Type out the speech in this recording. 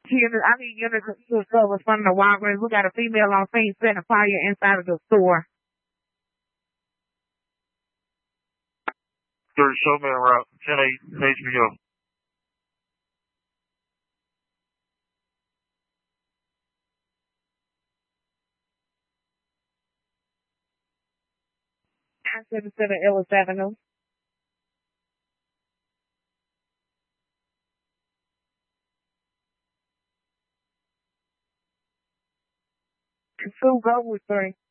I need units to discover from the Walgreens. We got a female on scene setting a fire inside of the store. Dirty Showman route, 10-8 HBO. I-77 Ellis Avenue. Two go with 3.